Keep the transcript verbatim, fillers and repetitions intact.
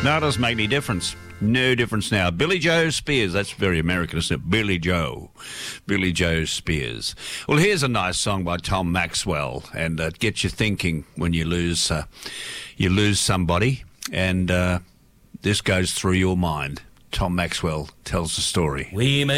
No, it doesn't make any difference. No difference now. Billy Joe Spears. That's very American, isn't it? Billy Joe. Billy Joe Spears. Well, here's a nice song by Tom Maxwell, and uh, it gets you thinking when you lose, uh, you lose somebody, and uh, this goes through your mind. Tom Maxwell tells the story. We may